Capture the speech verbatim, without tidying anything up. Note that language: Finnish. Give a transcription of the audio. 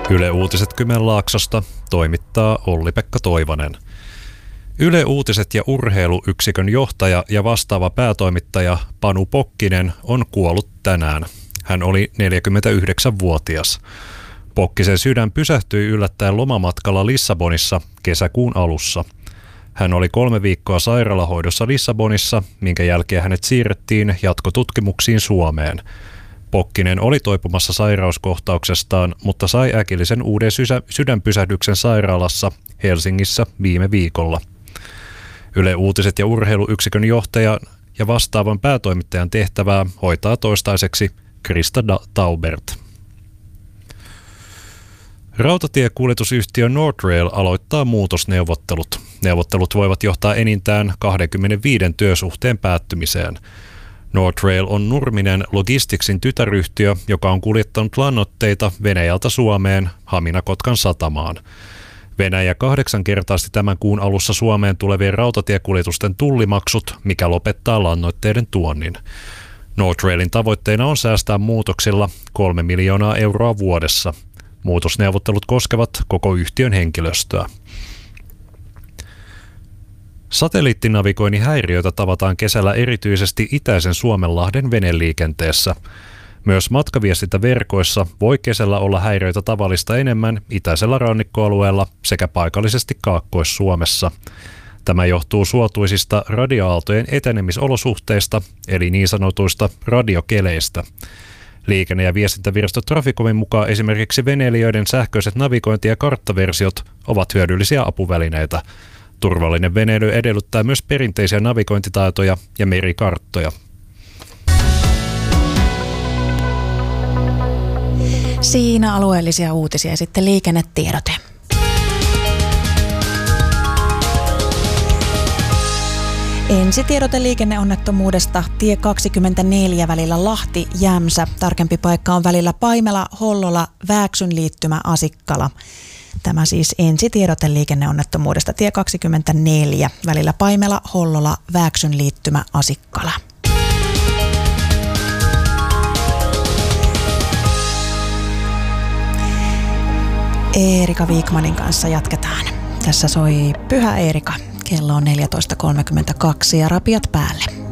Yle Uutiset Kymenlaaksosta toimittaa Olli-Pekka Toivonen. Yle Uutiset ja urheiluyksikön johtaja ja vastaava päätoimittaja Panu Pokkinen on kuollut tänään. Hän oli neljäkymmentäyhdeksänvuotias. Pokkisen sydän pysähtyi yllättäen lomamatkalla Lissabonissa kesäkuun alussa. Hän oli kolme viikkoa sairaalahoidossa Lissabonissa, minkä jälkeen hänet siirrettiin jatkotutkimuksiin Suomeen. Pokkinen oli toipumassa sairauskohtauksestaan, mutta sai äkillisen uuden sysä- sydänpysähdyksen sairaalassa Helsingissä viime viikolla. Yle Uutiset ja urheiluyksikön johtajan ja vastaavan päätoimittajan tehtävää hoitaa toistaiseksi Krista Taubert. Rautatiekuljetusyhtiö Nordrail aloittaa muutosneuvottelut. Neuvottelut voivat johtaa enintään kaksikymmentäviisi työsuhteen päättymiseen. Nordrail on Nurminen Logisticsin tytäryhtiö, joka on kuljettanut lannoitteita Venäjältä Suomeen Hamina-Kotkan satamaan. Venäjä kahdeksankertaisti tämän kuun alussa Suomeen tulevien rautatiekuljetusten tullimaksut, mikä lopettaa lannoitteiden tuonnin. Nordrailin tavoitteena on säästää muutoksilla kolme miljoonaa euroa vuodessa. Muutosneuvottelut koskevat koko yhtiön henkilöstöä. Satelliittinavigoinnin häiriöitä tavataan kesällä erityisesti itäisen Suomenlahden veneliikenteessä. Myös matkaviestintäverkoissa voi kesällä olla häiriöitä tavallista enemmän itäisellä rannikkoalueella sekä paikallisesti Kaakkois-Suomessa. Tämä johtuu suotuisista radioaaltojen etenemisolosuhteista, eli niin sanotuista radiokeleistä. Liikenne- ja viestintävirasto Traficomin mukaan esimerkiksi veneilijöiden sähköiset navigointi- ja karttaversiot ovat hyödyllisiä apuvälineitä. Turvallinen veneily edellyttää myös perinteisiä navigointitaitoja ja merikarttoja. Siinä alueellisia uutisia ja sitten liikennetiedote. Ensitiedote liikenneonnettomuudesta tie kaksikymmentäneljä välillä Lahti-Jämsä. Tarkempi paikka on välillä Paimela-Hollola Vääksyn liittymä Asikkala. Tämä siis ensitiedote liikenneonnettomuudesta tie kaksikymmentäneljä välillä Paimela-Hollola Vääksyn liittymä Asikkala. Eerika Viikmanin kanssa jatketaan. Tässä soi Pyhä Eerika. Kello on neljätoista kolmekymmentäkaksi ja rapiat päälle.